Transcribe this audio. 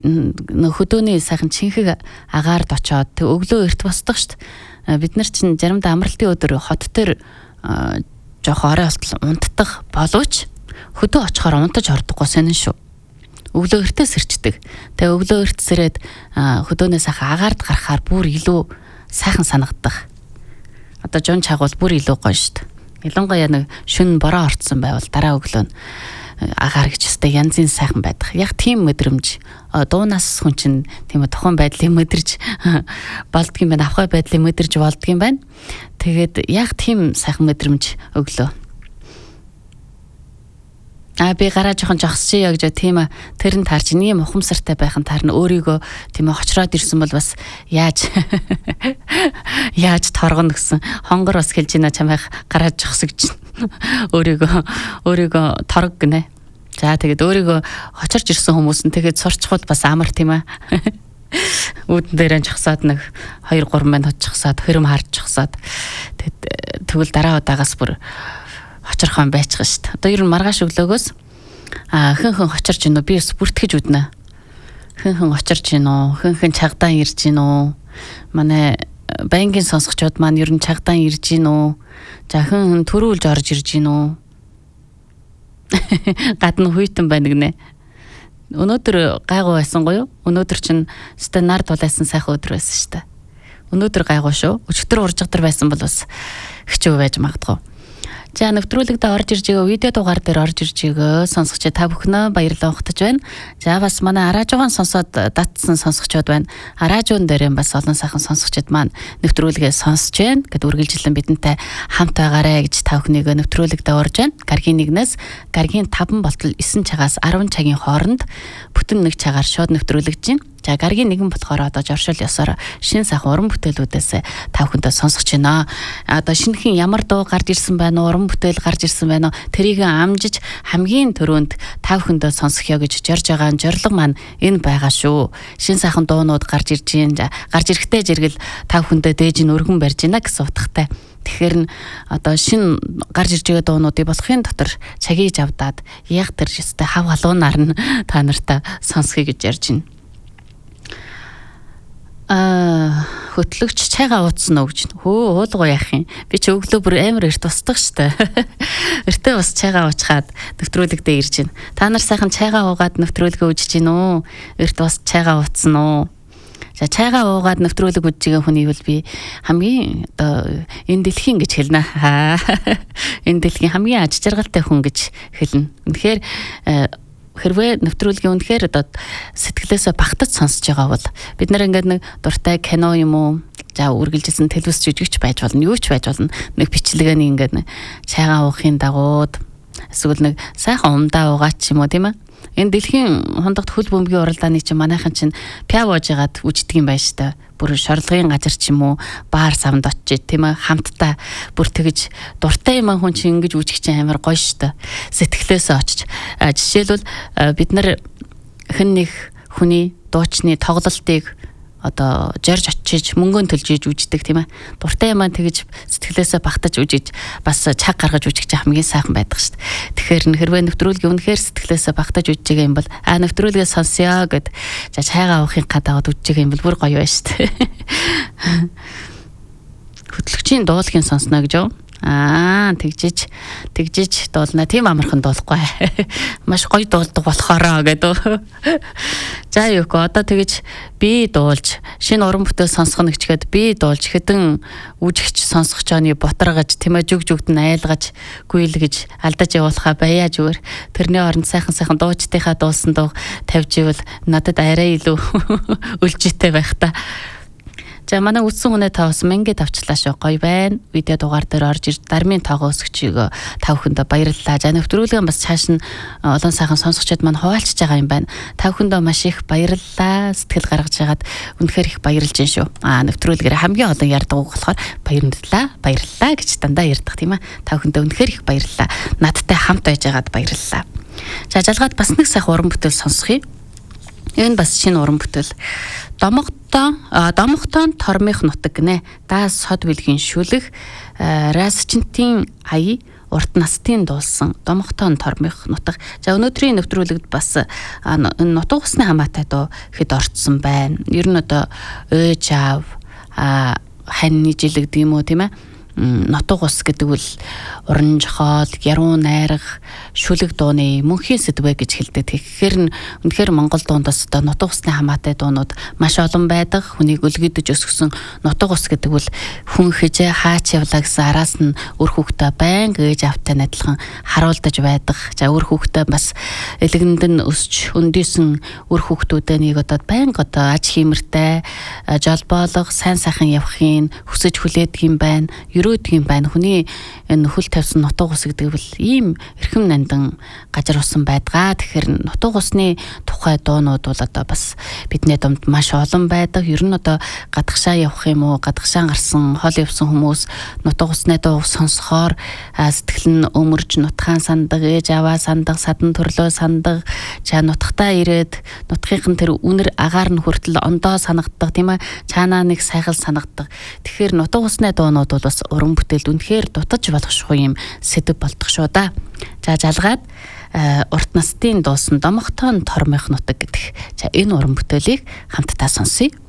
хөдөөний сайхан чинхэг агаард очоод тэг өглөө эрт босдог штт. Бид нар чинь заримдаа амралтын өдөр хот төр жоох орой болтол унтдаг боловч хөдөө очихоор унтаж ордоггүй сонин шүү. Өглөө эртээ сэрчдэг. Тэгээ өглөө эрт сэрээд хөдөөнөө сайхан агаард гарахаар бүр илүү сайхан санагдах. Одоо жон чагвал бүр илүү гоё шүү дээ. Ялангуяа нэг шүн бороо орцсон байвал дараа өглөө нь агаар гэж өстэй янзын сайхан байдаг. Яг тийм мэдрэмж дуунаас хүн чинь тийм тухайн байдлыг мэдэрч болдгийм байна. Авхай байдлыг мэдэрч болдгийм байна. Тэгээд яг тийм сайхан мэдрэмж өглөө. Би гараа жоохон жогсчихъя гэж тийм тэр нь таарч ийм ухамсартай байхын таарна өөрийгөө тийм хочроод ирсэн бол бас яаж торгоно гэсэн хонгор бас хэлж ийна чамайх гараа жогсогч өөрийгөө торг гинэ. За тэгээд өөрийгөө хочорч ирсэн хүмүүс нь тэгээд сурчхууд бас амар тийм үүдэн дээрээ жогсоод нэг 2-3 минут жогсоод хөрэм харж жогсоод тэгвэл дараа удаагаас бүр хочорхон байцгаа шүү дээ. Одоо ер нь маргааш өглөөгөөс хин хочорч гинөө би бас бүртгэж үднэ. Хин хочорч гинөө, хин чагдаан ирж гинөө. Манай банкын сонсогчдод маань ер нь чагдаан ирж гинөө. За хин төрүүлж орж ирж гинөө. Гадна хүйтэн байна гинэ. Өнөөдөр гайгүй байсан гоё юу? Өнөөдөр чинь стандарт тулайсан сайхан өдөр байсан шүү дээ. Өнөөдөр гайгүй шүү. Өчигдөр уржигдэр байсан бол бас хэцүү байж магадгүй. За нэвтрүүлэгдээ орж ирж байгаа видео дугаар дээр орж ирж байгаа сонсогчдод та бүхнээ баярлалаа ухтаж байна. За бас манай аражуугаан сонсоод датсан сонсогчдод байна. Аражуун дээр бас олон сайхан сонсогчдод маань нэвтрүүлгээ сонсож байна. Гэт үргэлжлэн бидэнтэй хамт байгаарэ гэж та бүхнийг нэвтрүүлэгдээ орж байна. Гаргийн 1-ээс гаргийн 5 болтол 9 цагаас 10 цагийн хооронд бүтэн нэг цагаар шууд нэвтрүүлэгдэж байна. За гаргийн 1 болохоор одоо жоршил ёсоор шин сайхан уран бүтээлүүдээс та бүхэндээ сонсгож байна. Одоо шинэхэн ямар дуу гарч ирсэн байна уу, уран бүтээл гарч ирсэн байна уу, тэрийг амжиж хамгийн түрүүнд та бүхэндээ сонсгоё гэж зорж байгаа зорилго маань энэ байгаа шүү. Шин сайхан дуунууд гарч ирж байна. Гарч ирэхтэй зэрэгэл та бүхэндээ дээж нь өргөн барьж байна гэсэн утгатай. Тэгэхээр одоо шин гарч ирж байгаа дуунуудыг болохын дотор цагийг авдаад яг тэр өстэй хав халуунаар нь та нартай сонсгоё гэж ярьж байна. Хөтлөгч чайгаа ууцсан уу гэж. Уулгуу яах юм. Би ч өглөө бүр амар эрт босдог штэ. Эртээ бас чайгаа уучгаад нэвтрүүлэгдээ ирж байна. Та нар сайхан чайгаа уугаад нэвтрүүлгээ үзэж гин үү? Эрт бас чайгаа ууцсан уу? За чайгаа уугаад нэвтрүүлэг үзэж байгаа хүний бол би хамгийн одоо энэ дэлхийн гэж хэлнэ. Энэ дэлхийн хамгийн аж жаргалтай хүн гэж хэлнэ. Үнэхээр хэрвээ нэвтрүүлгийн үнэхээр одоо сэтгэлээсээ багтаж сонсож байгаа бол бид нар ингээд нэг дуртай кино юм уу, за үргэлжилсэн телевиз жүжигч байж болно, юу ч байж болно. Нэг бичлэгээний ингээд нэг чайгаа уухын дагууд эсвэл нэг сайхан умдаа уугаад ч юм уу тийм ээ. Энэ дэлхийн хондогт хөл бөмбөгийн уралдааны чинь манайхан чинь пяв уужгаад үждэг юм байна штэ. Бүр шорлогын газар ч юм уу, баар савнд очиж тийм ээ хамтдаа бүр тэгж дуртай юм хүн чинь ингэж үжих чинь амар гоё штэ. Сэтгэлээсээ очиж. Жишээлбэл бид нар хэн нэг хүний дуучны тоглолтыг одоо жарж очиж мөнгөнд төлж үждэг тийм ээ. Дуртай юм тэгж сэтгэлээсээ багтаж үжиж бас чаг гаргаж үжих хамгийн сайхан байдаг шүү дээ. Тэгэхээр хэрвээ нэвтрүүлгийн үнэхээр сэтгэлээсээ багтаж үжиж байгаа юм бол нэвтрүүлгээ сонсё гэд за чайгаа уухын гадаагаад үжиж байгаа юм бол бүр гоё байна шүү дээ. Хөтлөгчийн дуулахын сонсноо гэж юу? Тэгжиж дуулна. Тийм амархан дуулахгүй. Маш гоё дуулдаг болохоороо гэдэг. За юуко одоо тэгж би дуулж шинэ уран бүтээл сонсгоно гэчихэд би дуулж хэдэн үжигч сонсгочооны ботаргаж тийм ээ жүгдэн айлгаж гүйлгэж алдаж явуулахаа баяа зүгээр. Тэрний оронд сайхан дуучдынхаа дуулсан дуу тавьж ивэл надад арай илүү үлжитэй байх та. За манай үтсэн хүнээ та бас ингээд авчлаа шүү. Гоё байна. Видео дугаар дээр орж ирж дармын тоогоо өсгчийг та бүхэндээ баярлалаа. За нэвтрүүлгийн бас цааш нь олон сайхан сонсогчдод маань хуваалцж байгаа юм байна. Та бүхэндээ маш их баярлалаа. Сэтгэл гаргаж байгаад үнэхээр их баярлж байна шүү. Нэвтрүүлгээр хамгийн олон ярьдаг үг болохоор баярлалаа гэж дандаа ярьдаг тийм ээ. Та бүхэндээ үнэхээр их баярлалаа. Надтай хамт байж байгаад баярлалаа. За жалгаад бас нэг сайхан уран бүтээл сонсгоё. Энэ бас шинэ уран бүтээл. Домогтон тормих нутаг гинэ. Даас сод билгийн шүлэг расчинтын ая урт настын дуулсан домогтон тормих нутаг. За өнөөдрийн нэвтрүүлэгт бас нутаг усны хамаатай дуу хэд орцсон байна. Ер нь одоо ээж аав хань жилэг гэдэм үү тийм ээ. Нутаг ус гэдэг бол уран жохоол, яруу найраг, шүлэг дууны мөнхийн сэдвэ гэж хэлдэг. Тэгэхээр үнэхээр Монгол дуундас одоо нутаг усны хамаатай дуунууд маш олон байдаг. Хүнийг өлгөдөж өсгсөн нутаг ус гэдэг бол хүн хижээ хаач явлаа гэсэн араас нь үр хүүхдээ байнга ээж автай адилхан харуулдаж байдаг. За үр хүүхдээ бас элгэнд нь өсч өндийсэн үр хүүхдүүдээ нэг одоо байнга одоо аж хиймэртэй, жолбоолго, сайн сайхан явахын хүсэж хүлээдэг юм байна. Өрөөдгийм байна. Хүний энэ хөл тавьсан нутаг ус гэдэг бол ийм эрхэм нандин газар усан байдгаа. Тэгэхээр нутаг усны тухай дуунууд бол одоо бас бидний дунд маш олон байдаг. Ер нь одоо гадагшаа явах юм уу, гадагшаа гарсан, хол явсан хүмүүс нутаг усны дуу сонсохоор сэтгэл нь өмөрж нутгаан сандаг, ээж аваа сандаг, садан төрлөө сандаг, чаа нутгатаа ирээд нутгийнхын тэр үнэр агаар нь хүртэл ондоо санагддаг тийм ээ. Чаанаа нэг сайхал санагддаг. Тэгэхээр нутаг усны дуунууд бол бас уран бүтээлд үнэхээр дутаж болгошгүй юм сэдв болдог шүү да. За жалгаад урт настын дуусан домогтон тормих нутаг гэдэг. За энэ уран бүтээлийг хамтдаа сонсъё.